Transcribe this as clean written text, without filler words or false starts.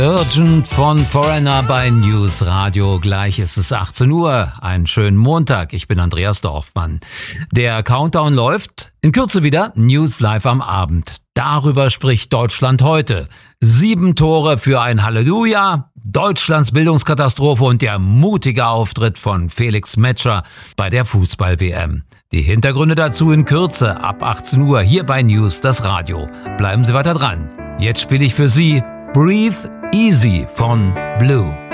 Urgent von Foreigner bei News Radio. Gleich ist es 18 Uhr. Einen schönen Montag. Ich bin Andreas Dorfmann. Der Countdown läuft. In Kürze wieder News live am Abend. Darüber spricht Deutschland heute. 7 Tore für ein Halleluja, Deutschlands Bildungskatastrophe und der mutige Auftritt von Felix Metscher bei der Fußball-WM. Die Hintergründe dazu in Kürze ab 18 Uhr hier bei News, das Radio. Bleiben Sie weiter dran. Jetzt spiele ich für Sie Breathe Easy von Blue.